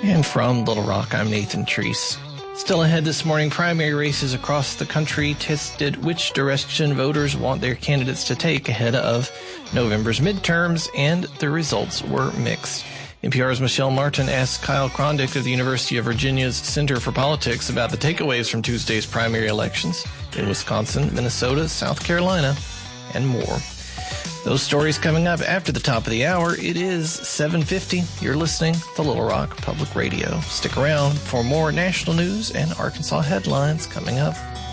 And from Little Rock, I'm Nathan Treese. Still ahead this morning, primary races across the country tested which direction voters want their candidates to take ahead of November's midterms, and the results were mixed. NPR's Michelle Martin asked Kyle Krondick of the University of Virginia's Center for Politics about the takeaways from Tuesday's primary elections in Wisconsin, Minnesota, South Carolina, and more. Those stories coming up after the top of the hour. It is 7:50. You're listening to Little Rock Public Radio. Stick around for more national news and Arkansas headlines coming up.